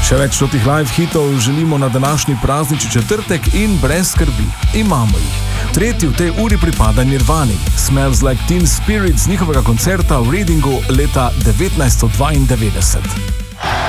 Še več totih live hitov želimo na današnji praznični četrtek in brez skrbi. Imamo jih. Tretji v tej uri pripada Nirvani. Smells Like Teen Spirit z njihovega koncerta v Readingu leta 1992.